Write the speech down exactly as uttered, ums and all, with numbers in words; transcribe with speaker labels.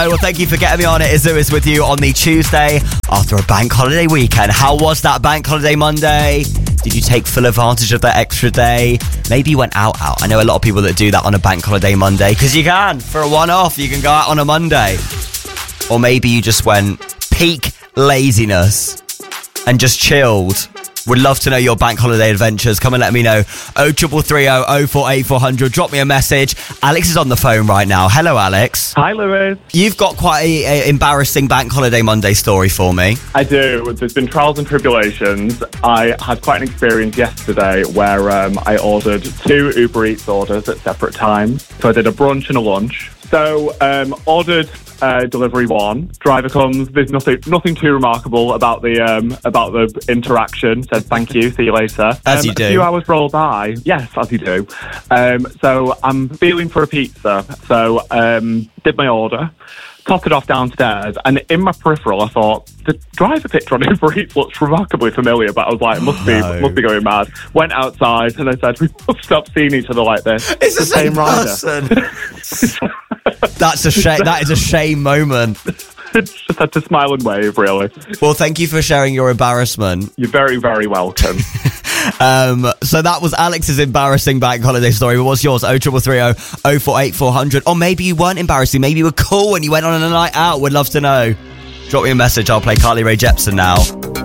Speaker 1: Oh, well, thank you for getting me on. It is Lewis with you on the Tuesday after a bank holiday weekend. How was that bank holiday Monday? Did you take full advantage of that extra day? Maybe you went out out. I know a lot of people that do that on a bank holiday Monday, because you can. For a one-off, you can go out on a Monday. Or maybe you just went peak laziness and just chilled. Would love to know your bank holiday adventures. Come and let me know. oh three three oh, oh four eight four hundred. Drop me a message. Alex is on the phone right now. Hello, Alex.
Speaker 2: Hi, Lewis.
Speaker 1: You've got quite a, a embarrassing bank holiday Monday story for me.
Speaker 2: I do. There's been trials and tribulations. I had quite an experience yesterday where um, I ordered two Uber Eats orders at separate times. So I did a brunch and a lunch. So um, ordered uh, delivery one. Driver comes. There's nothing nothing too remarkable about the um, about the interaction. Says thank you. See you later.
Speaker 1: As
Speaker 2: um,
Speaker 1: you do.
Speaker 2: A few hours roll by. Yes, as you do. Um, so I'm feeling for a pizza. So um, did my order. Topped it off downstairs, and in my peripheral, I thought the driver picture on Uber Eats looks remarkably familiar. But I was like, it must be,
Speaker 1: No.
Speaker 2: must be going mad. Went outside, and I said, we must stop seeing each other like this.
Speaker 1: It's the same person. That's a shame. That is a shame moment.
Speaker 2: Just had to smile and wave, really.
Speaker 1: Well, thank you for sharing your embarrassment.
Speaker 2: You're very, very welcome.
Speaker 1: Um, so that was Alex's embarrassing bank holiday story. But what's yours? oh three three oh, oh four eight four hundred. Or maybe you weren't embarrassing. Maybe you were cool when you went on a night out. Would love to know. Drop me a message. I'll play Carly Rae Jepsen now.